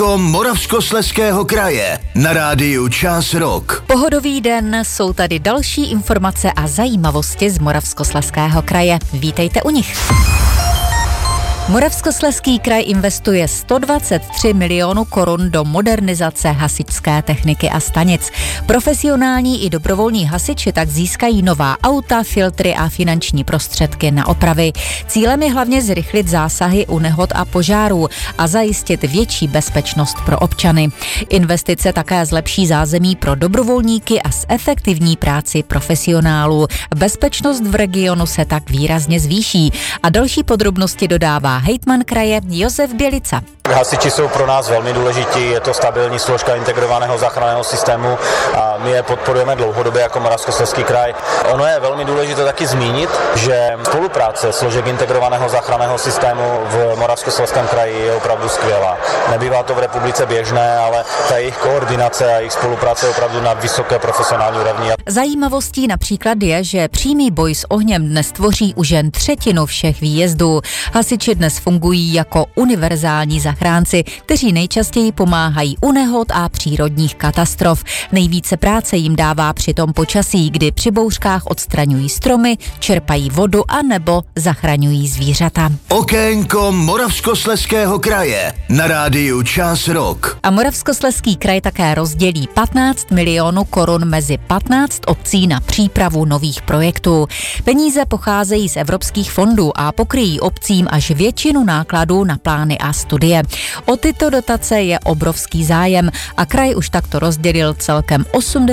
Moravskoslezského kraje na rádiu Čas Rock. Pohodový den, jsou tady další informace a zajímavosti z Moravskoslezského kraje. Vítejte u nich. Moravskoslezský kraj investuje 123 milionů korun do modernizace hasičské techniky a stanic. Profesionální i dobrovolní hasiči tak získají nová auta, filtry a finanční prostředky na opravy. Cílem je hlavně zrychlit zásahy u nehod a požárů a zajistit větší bezpečnost pro občany. Investice také zlepší zázemí pro dobrovolníky a zefektivní práci profesionálů. Bezpečnost v regionu se tak výrazně zvýší a další podrobnosti dodává hejtman kraje Josef Bělica. Hasiči jsou pro nás velmi důležití, je to stabilní složka integrovaného záchranného systému a my je podporujeme dlouhodobě jako Moravskoslezský kraj. Ono je velmi důležité taky zmínit, že spolupráce složek integrovaného záchranného systému v Moravskoslezském kraji je opravdu skvělá. Nebývá to v republice běžné, ale ta jejich koordinace a jejich spolupráce je opravdu na vysoké profesionální úrovni. Zajímavostí například je, že přímý boj s ohněm dnes tvoří už jen třetinu všech výjezdů. Hasiči dnes fungují jako univerzální zachránci, kteří nejčastěji pomáhají u nehod a přírodních katastrof. Nejvíce práce jim dává při tom počasí, kdy při bouřkách odstraňují stromy, čerpají vodu a nebo zachraňují zvířata. Okénko Moravskoslezského kraje na rádiu Čas Rock. A Moravskoslezský kraj také rozdělí 15 milionů korun mezi 15 obcí na přípravu nových projektů. Peníze pocházejí z evropských fondů a pokryjí obcím až většinu nákladů na plány a studie. O tyto dotace je obrovský zájem a kraj už takto rozdělil celkem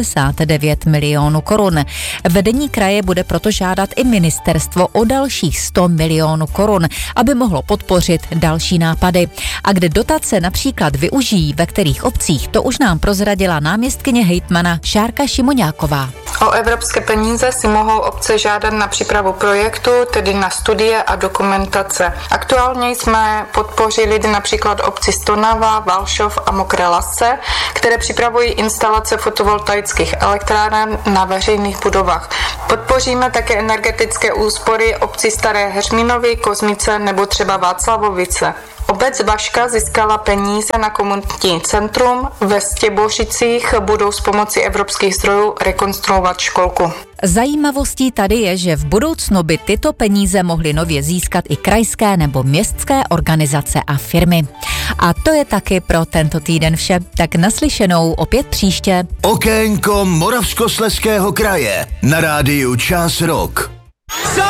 89 milionů korun. Vedení kraje bude proto žádat i ministerstvo o dalších 100 milionů korun, aby mohlo podpořit další nápady. A kde dotace například využijí ve kterých obcích, to už nám prozradila náměstkyně hejtmana Šárka Šimoňáková. O evropské peníze si mohou obce žádat na přípravu projektu, tedy na studie a dokumentace. Aktuálně jsme podpořili například obci Stonava, Valšov a Mokré Lase, které připravují instalace fotovoltaických elektráren na veřejných budovách. Podpoříme také energetické úspory obcí Staré Heřminovy, Kozmice nebo třeba Václavovice. Obec Vaška získala peníze na komunitní centrum. Ve Stěbořicích budou s pomocí evropských zdrojů rekonstruovat školku. Zajímavostí tady je, že v budoucnu by tyto peníze mohly nově získat i krajské nebo městské organizace a firmy. A to je taky pro tento týden vše. Tak naslyšenou opět příště. Okénko Moravskoslezského kraje na rádiu Čas Rock.